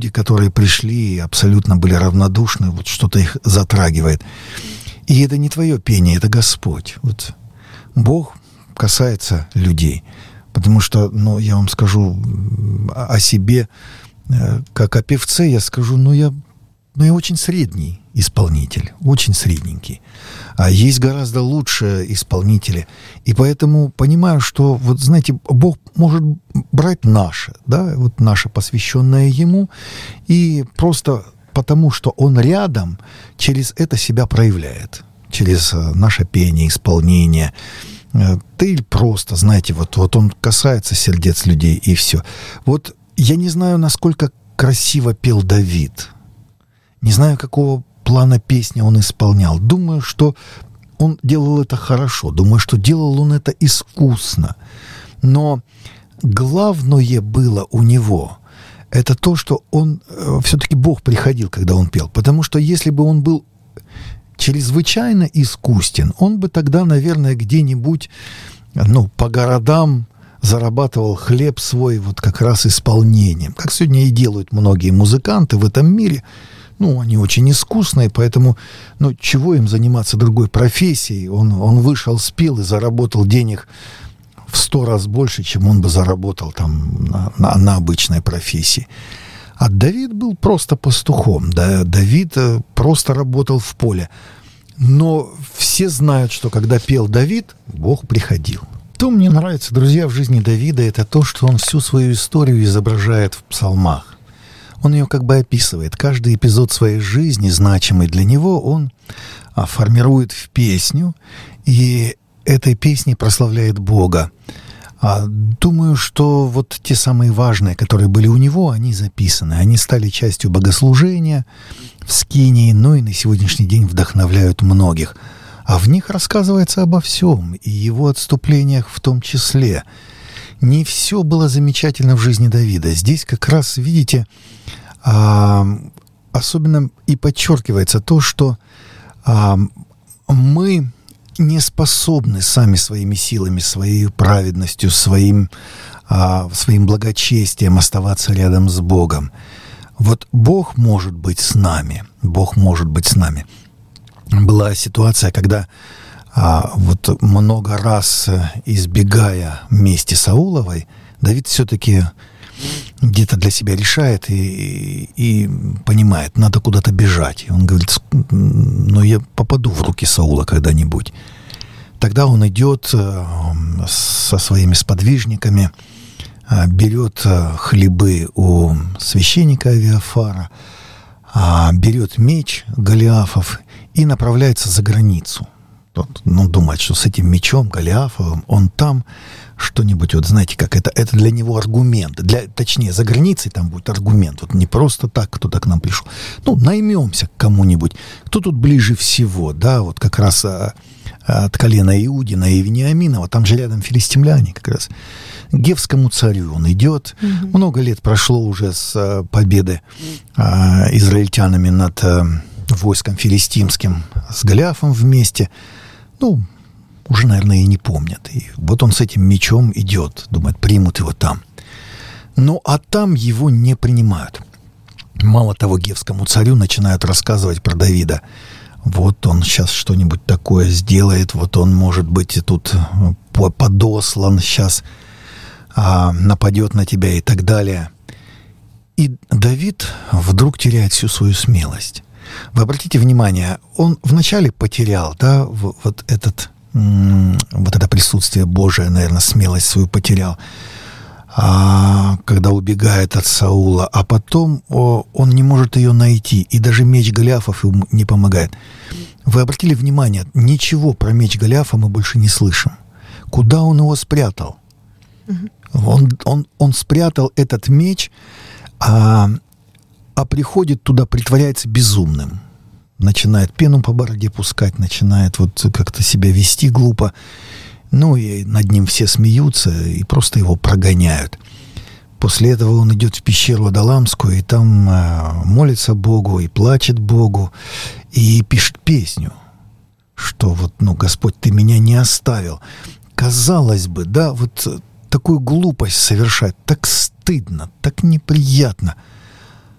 люди, которые пришли и абсолютно были равнодушны, вот что-то их затрагивает. И это не твое пение, это Господь. Вот Бог касается людей. Потому что, я вам скажу о себе, как о певце, я скажу, я очень средний исполнитель, очень средненький. А есть гораздо лучшие исполнители. И поэтому понимаю, что, вот знаете, Бог может брать наше, да, вот наше, посвященное Ему, и просто потому, что Он рядом, через это себя проявляет. Через наше пение, исполнение. Да или просто, знаете, вот Он касается сердец людей, и все. Вот я не знаю, насколько красиво пел Давид. Не знаю, какого плана песни он исполнял. Думаю, что он делал это хорошо. Думаю, что делал он это искусно. Но главное было у него это то, что он... Все-таки Бог приходил, когда он пел. Потому что если бы он был чрезвычайно искусен, он бы тогда, наверное, где-нибудь по городам зарабатывал хлеб свой вот как раз исполнением. Как сегодня и делают многие музыканты в этом мире. Они очень искусные, поэтому, чего им заниматься другой профессией? Он вышел, спел и заработал денег в 100 раз больше, чем он бы заработал там на обычной профессии. А Давид был просто пастухом, да? Давид просто работал в поле. Но все знают, что когда пел Давид, Бог приходил. Что мне нравится, друзья, в жизни Давида, это то, что он всю свою историю изображает в псалмах. Он ее как бы описывает. Каждый эпизод своей жизни, значимый для него, он формирует в песню, и этой песней прославляет Бога. Думаю, что вот те самые важные, которые были у него, они записаны. Они стали частью богослужения в скинии, и на сегодняшний день вдохновляют многих. А в них рассказывается обо всем, и его отступлениях в том числе. Не все было замечательно в жизни Давида. Здесь как раз, видите, особенно и подчеркивается то, что мы не способны сами своими силами, своей праведностью, своим благочестием оставаться рядом с Богом. Вот Бог может быть с нами. Бог может быть с нами. Была ситуация, когда вот много раз избегая мести Сауловой, Давид все-таки где-то для себя решает и понимает, надо куда-то бежать. И он говорит, я попаду в руки Саула когда-нибудь. Тогда он идет со своими сподвижниками, берет хлебы у священника Авиафара, берет меч Голиафов и направляется за границу. Он думает, что с этим мечом Голиафовым он там что-нибудь, вот знаете, как это для него аргумент. Точнее, за границей там будет аргумент. Вот не просто так кто-то к нам пришел. Наймемся к кому-нибудь. Кто тут ближе всего, да, вот как раз от колена Иудина и Вениаминова, там же рядом филистимляне как раз. К Гевскому царю он идет. Много лет прошло уже с победы израильтянами над войском филистимским, с Голиафом вместе. Уже, наверное, и не помнят. И вот он с этим мечом идет, думает, примут его там. А там его не принимают. Мало того, Гевскому царю начинают рассказывать про Давида. Вот он сейчас что-нибудь такое сделает, вот он, может быть, и тут подослан, сейчас нападет на тебя и так далее. И Давид вдруг теряет всю свою смелость. Вы обратите внимание, он вначале потерял, да, вот это присутствие Божие, наверное, смелость свою потерял, когда убегает от Саула, а потом он не может ее найти, и даже меч Голиафов ему не помогает. Вы обратили внимание, ничего про меч Голиафа мы больше не слышим. Куда он его спрятал? Он спрятал этот меч, а приходит туда, притворяется безумным. Начинает пену по бороде пускать, начинает вот как-то себя вести глупо. И над ним все смеются и просто его прогоняют. После этого он идет в пещеру Адаламскую, и там молится Богу, и плачет Богу, и пишет песню, что Господь, Ты меня не оставил. Казалось бы, да, вот такую глупость совершать, так стыдно, так неприятно.